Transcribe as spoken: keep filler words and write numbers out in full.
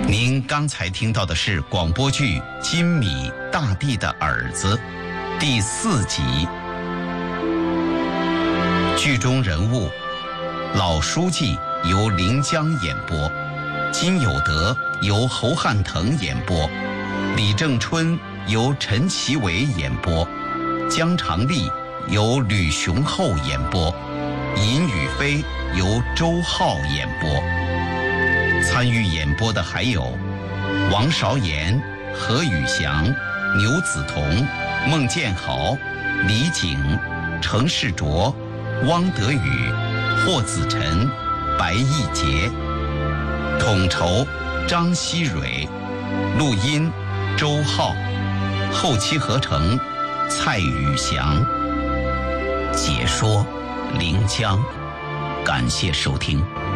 您刚才听到的是广播剧《金米大地的儿子》第四集。剧中人物老书记由临江演播，金有德由侯汉腾演播，李正春由陈其伟演播，江长丽由吕雄厚演播，尹宇飞由周浩演播。参与演播的还有王韶言、何宇翔、牛子彤、孟建豪、李景、程世卓、汪德宇、霍子晨、白义杰。统筹张希蕊，录音周浩，后期合成蔡宇翔，解说临江。感谢收听。